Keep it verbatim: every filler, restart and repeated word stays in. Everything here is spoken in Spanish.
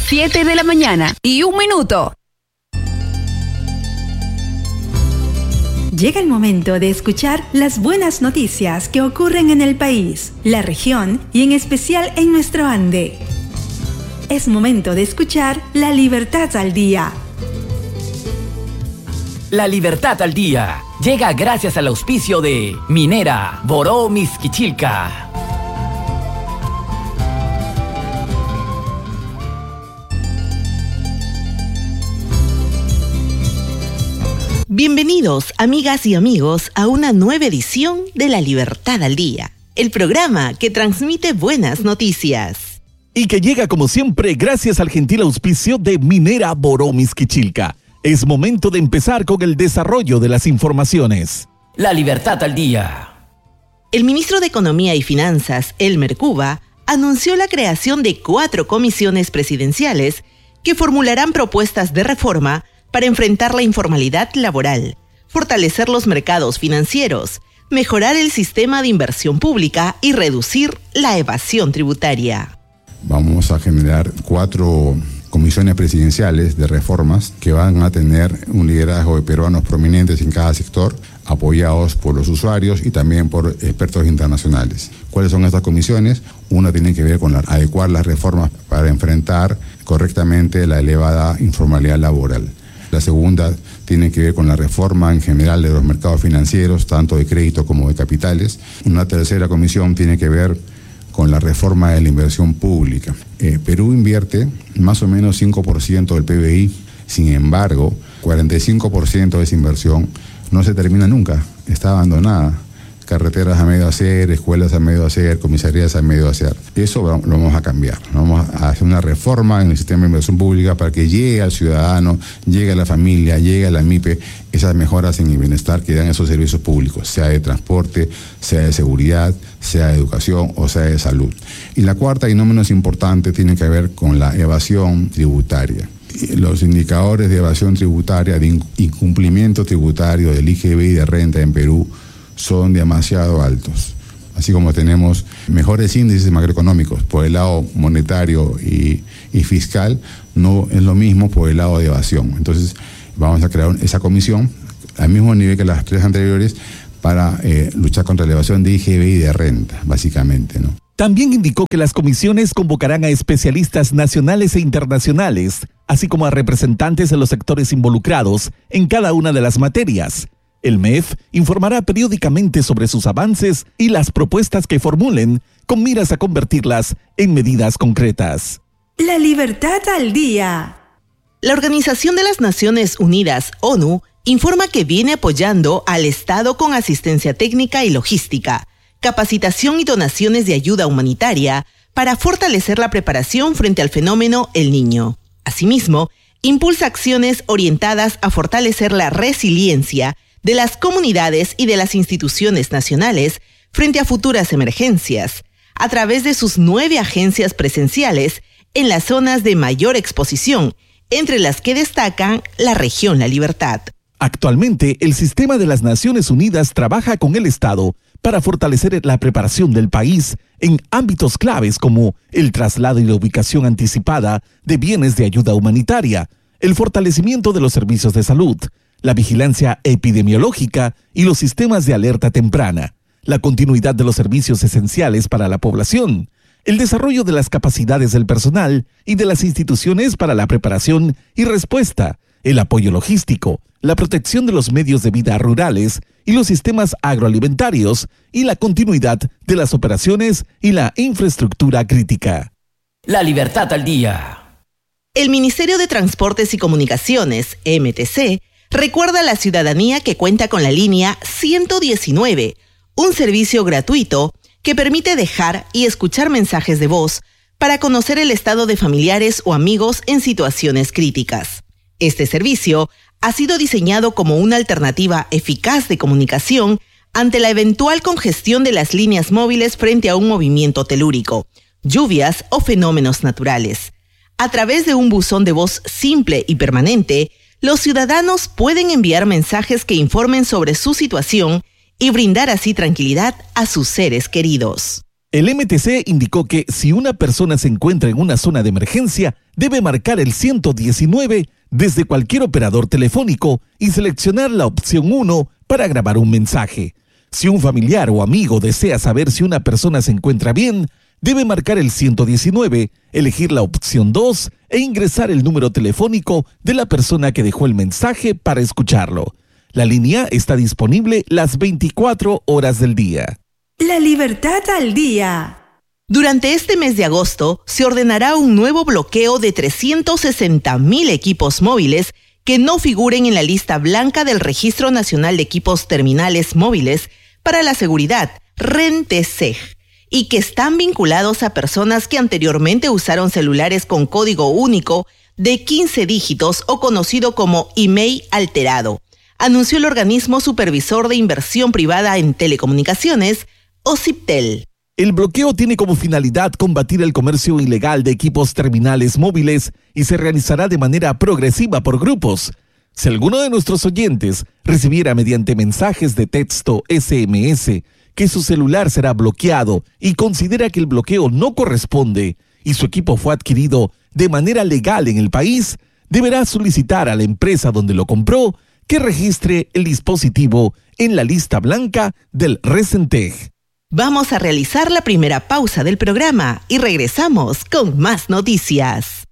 siete de la mañana y un minuto. Llega el momento de escuchar las buenas noticias que ocurren en el país, la región y en especial en nuestro Ande. Es momento de escuchar La Libertad al Día. La Libertad al Día llega gracias al auspicio de Minera Boró Mixquichilca. Bienvenidos, amigas y amigos, a una nueva edición de La Libertad al Día, el programa que transmite buenas noticias. Y que llega como siempre gracias al gentil auspicio de Minera Boró Mixquichilca. Es momento de empezar con el desarrollo de las informaciones. La Libertad al Día. El ministro de Economía y Finanzas, Elmer Cuba, anunció la creación de cuatro comisiones presidenciales que formularán propuestas de reforma para enfrentar la informalidad laboral, fortalecer los mercados financieros, mejorar el sistema de inversión pública y reducir la evasión tributaria. Vamos a generar cuatro comisiones presidenciales de reformas que van a tener un liderazgo de peruanos prominentes en cada sector, apoyados por los usuarios y también por expertos internacionales. ¿Cuáles son estas comisiones? Una tiene que ver con la, adecuar las reformas para enfrentar correctamente la elevada informalidad laboral. La segunda tiene que ver con la reforma en general de los mercados financieros, tanto de crédito como de capitales. Una tercera comisión tiene que ver con la reforma de la inversión pública. Eh, Perú invierte más o menos cinco por ciento del P B I, sin embargo, cuarenta y cinco por ciento de esa inversión no se termina nunca, está abandonada. Carreteras a medio hacer, escuelas a medio hacer, comisarías a medio hacer. Eso lo vamos a cambiar. Vamos a hacer una reforma en el sistema de inversión pública para que llegue al ciudadano, llegue a la familia, llegue a la M I P E, esas mejoras en el bienestar que dan esos servicios públicos, sea de transporte, sea de seguridad, sea de educación o sea de salud. Y la cuarta y no menos importante tiene que ver con la evasión tributaria. Los indicadores de evasión tributaria, de incumplimiento tributario del I G B y de renta en Perú son demasiado altos, así como tenemos mejores índices macroeconómicos por el lado monetario y, y fiscal, no es lo mismo por el lado de evasión. Entonces vamos a crear esa comisión al mismo nivel que las tres anteriores para eh, luchar contra la evasión de I G B y de renta, básicamente, ¿no? También indicó que las comisiones convocarán a especialistas nacionales e internacionales, así como a representantes de los sectores involucrados en cada una de las materias. El M E F informará periódicamente sobre sus avances y las propuestas que formulen con miras a convertirlas en medidas concretas. La Libertad al Día. La Organización de las Naciones Unidas, ONU, informa que viene apoyando al Estado con asistencia técnica y logística, capacitación y donaciones de ayuda humanitaria para fortalecer la preparación frente al fenómeno El Niño. Asimismo, impulsa acciones orientadas a fortalecer la resiliencia de las comunidades y de las instituciones nacionales frente a futuras emergencias, a través de sus nueve agencias presenciales en las zonas de mayor exposición, entre las que destacan la región La Libertad. Actualmente, el sistema de las Naciones Unidas trabaja con el Estado para fortalecer la preparación del país en ámbitos claves como el traslado y la ubicación anticipada de bienes de ayuda humanitaria, el fortalecimiento de los servicios de salud, la vigilancia epidemiológica y los sistemas de alerta temprana, la continuidad de los servicios esenciales para la población, el desarrollo de las capacidades del personal y de las instituciones para la preparación y respuesta, el apoyo logístico, la protección de los medios de vida rurales y los sistemas agroalimentarios y la continuidad de las operaciones y la infraestructura crítica. La Libertad al Día. El Ministerio de Transportes y Comunicaciones, M T C, recuerda a la ciudadanía que cuenta con la línea ciento diecinueve, un servicio gratuito que permite dejar y escuchar mensajes de voz para conocer el estado de familiares o amigos en situaciones críticas. Este servicio ha sido diseñado como una alternativa eficaz de comunicación ante la eventual congestión de las líneas móviles frente a un movimiento telúrico, lluvias o fenómenos naturales. A través de un buzón de voz simple y permanente, los ciudadanos pueden enviar mensajes que informen sobre su situación y brindar así tranquilidad a sus seres queridos. El M T C indicó que si una persona se encuentra en una zona de emergencia, debe marcar el ciento diecinueve desde cualquier operador telefónico y seleccionar la opción uno para grabar un mensaje. Si un familiar o amigo desea saber si una persona se encuentra bien, debe marcar el ciento diecinueve, elegir la opción dos e ingresar el número telefónico de la persona que dejó el mensaje para escucharlo. La línea está disponible las veinticuatro horas del día. La libertad al día. Durante este mes de agosto se ordenará un nuevo bloqueo de trescientos sesenta mil equipos móviles que no figuren en la lista blanca del Registro Nacional de Equipos Terminales Móviles para la Seguridad, RENTESEG, y que están vinculados a personas que anteriormente usaron celulares con código único de quince dígitos o conocido como email alterado, anunció el organismo supervisor de inversión privada en telecomunicaciones, OCIPTEL. El bloqueo tiene como finalidad combatir el comercio ilegal de equipos terminales móviles y se realizará de manera progresiva por grupos. Si alguno de nuestros oyentes recibiera mediante mensajes de texto ese eme ese que su celular será bloqueado y considera que el bloqueo no corresponde y su equipo fue adquirido de manera legal en el país, deberá solicitar a la empresa donde lo compró que registre el dispositivo en la lista blanca del RENTESEG. Vamos a realizar la primera pausa del programa y regresamos con más noticias.